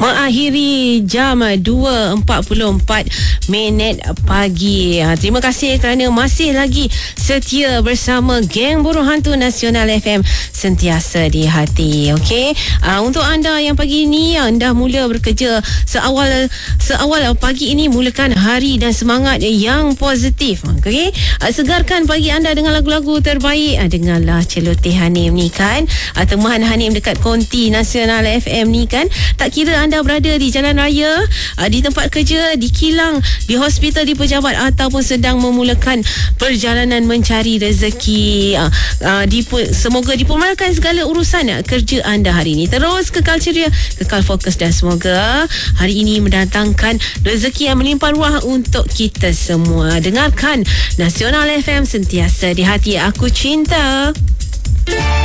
Mengakhiri jam 2.44 pagi. Terima kasih kerana masih lagi setia bersama Geng Burung Hantu Nasional FM, sentiasa di hati. Okey, untuk anda yang pagi ini anda mula bekerja seawal pagi ini, mulakan hari dan semangat yang positif. Okey, segarkan pagi anda dengan lagu-lagu terbaik. Dengarlah celoteh Hanim ni kan, temuan Hanim dekat Konti Nasional FM ni kan. Tak kira anda berada di jalan raya, di tempat kerja, di kilang, di hospital, di pejabat, ataupun sedang memulakan perjalanan mencari rezeki. Semoga dipermulakan segala urusan kerja anda hari ini. Terus kekal ceria, kekal fokus, dan semoga hari ini mendatangkan rezeki yang melimpah ruah untuk kita semua. Dengarkan Nasional FM, sentiasa di hati. Aku cinta.